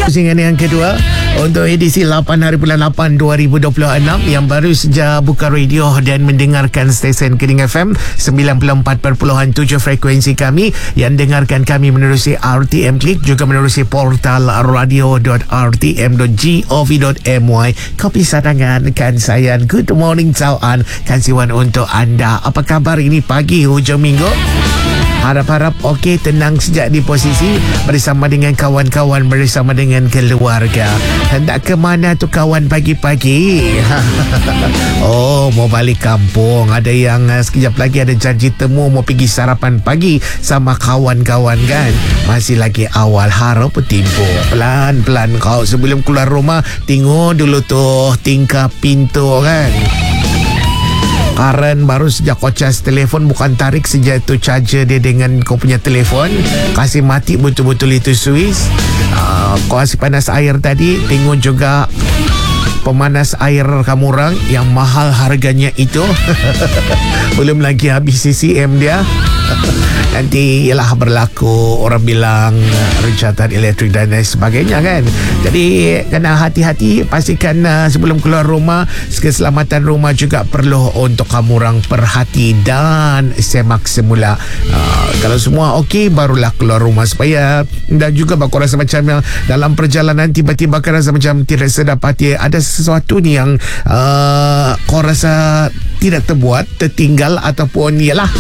Pusingan yang kedua untuk edisi 8 hari bulan 8 2026 yang baru saja buka radio dan mendengarkan stesen Kening FM 94.7 frekuensi kami, yang dengarkan kami menerusi RTM Klik, juga menerusi portal radio.rtm.gov.my. Kopi sadangan kan sayang. Good morning, Cawan kan siwan untuk anda. Apa kabar ini pagi hujung minggu? Harap-harap okey, tenang sejak di posisi bersama dengan kawan-kawan, bersama dengan keluarga. Hendak ke mana tu kawan pagi-pagi? Oh, mau balik kampung. Ada yang sekejap lagi ada janji temu mau pergi sarapan pagi sama kawan-kawan kan. Masih lagi awal, harap bertimpu. Pelan-pelan kau sebelum keluar rumah, tengok dulu tu tingkap pintu kan. Karen baru sejak kau cas telefon, bukan tarik sejak tu charger dia dengan kau punya telefon, kasih mati betul-betul itu Swiss. Kau kasih panas air tadi, tengok juga pemanas air kamu orang yang mahal harganya itu. Belum lagi habis CCM dia. Nanti ialah berlaku orang bilang rencatan elektrik dan lain sebagainya kan. Jadi kena hati-hati, pastikan sebelum keluar rumah, keselamatan rumah juga perlu untuk kamu orang perhati dan semak semula. Kalau semua okey, barulah keluar rumah, supaya dan juga kau rasa macam dalam perjalanan tiba-tiba kau rasa macam tidak sedap hati, ada sesuatu ni yang kau rasa tidak terbuat, tertinggal ataupun ialah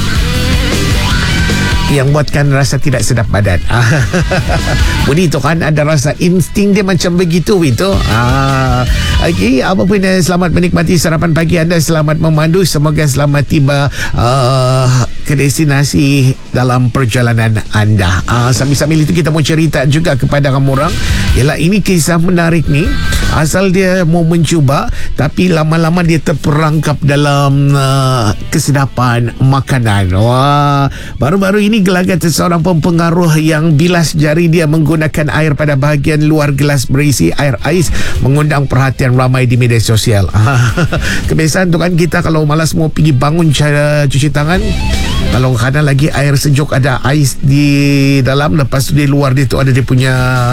yang buatkan rasa tidak sedap badan. Bunyi tu kan ada rasa insting dia macam begitu itu. Okey, apapun, selamat menikmati sarapan pagi anda, selamat memandu, semoga selamat tiba ke destinasi dalam perjalanan anda. Sambil-sambil itu kita mau cerita juga kepada kamu orang. Yalah, ini kisah menarik ni. Asal dia mau mencuba, tapi lama-lama dia terperangkap dalam kesedapan makanan. Wah, baru-baru ini gelagat seseorang pempengaruh yang bilas jari dia menggunakan air pada bahagian luar gelas berisi air ais mengundang perhatian ramai di media sosial. Kebiasaan tu kan kita kalau malas mau pergi bangun cara cuci tangan, kalau kadang lagi air sejuk ada ais di dalam, lepas tu di luar dia tu ada dia punya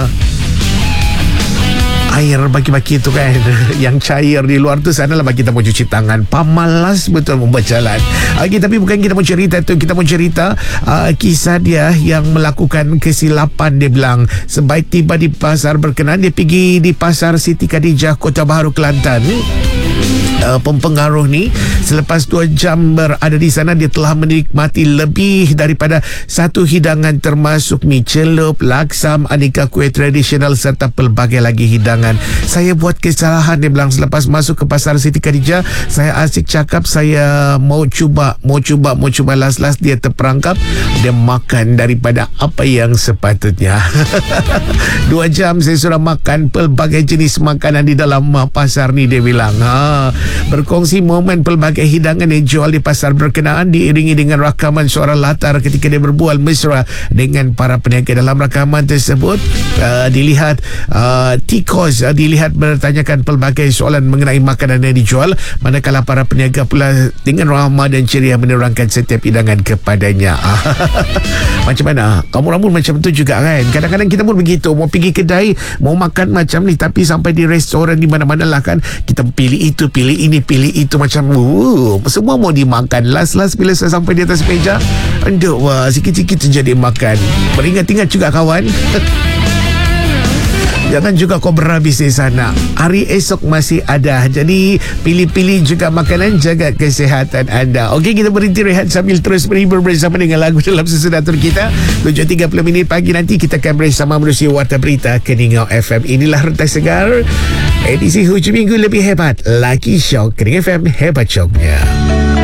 air baki-baki tu kan, yang cair di luar tu, sanalah bagi kita mau cuci tangan. Pamalas betul membuat jalan. Okay, tapi bukan kita mau cerita tu, kita mau cerita kisah dia yang melakukan kesilapan. Dia bilang sebaik tiba di pasar berkenaan, dia pergi di pasar Siti Khadijah, Kota Baharu, Kelantan. Pempengaruh ni selepas 2 jam berada di sana, dia telah menikmati lebih daripada 1 hidangan termasuk mi celup, laksam, aneka kuih tradisional serta pelbagai lagi hidangan. Saya buat kesalahan, dia bilang, selepas masuk ke pasar Siti Khadijah, saya asyik cakap saya mau cuba. Last dia terperangkap, dia makan daripada apa yang sepatutnya. 2 jam saya sudah makan pelbagai jenis makanan di dalam pasar ni, dia bilang. Berkongsi momen pelbagai hidangan yang dijual di pasar berkenaan diiringi dengan rakaman suara latar ketika dia berbual mesra dengan para peniaga. Dalam rakaman tersebut dilihat tikos dilihat bertanyakan pelbagai soalan mengenai makanan yang dijual, manakala para peniaga pula dengan ramah dan ceria menerangkan setiap hidangan kepadanya. Macam mana? Kamu rambut macam tu juga kan? Kadang-kadang kita pun begitu, mau pergi kedai mau makan macam ni, tapi sampai di restoran di mana-mana lah kan, kita pilih itu, pilih ini, pilih itu, macam semua mau dimakan. Last bila saya sampai di atas meja, aduh, wah, sikit-sikit terjadi makan. Beringat-ingat juga kawan. Jangan juga kau berhabis di sana, hari esok masih ada. Jadi pilih-pilih juga makanan, jaga kesihatan anda. Okey, kita berhenti rehat sambil terus berhibur bersama dengan lagu dalam sesudah kita. 7.30 pagi nanti kita akan bersama menerusi Warta Berita Kening FM. Inilah Rentas Segar, edisi hujung minggu lebih hebat. Lagi Shock Kening FM, hebat shocknya.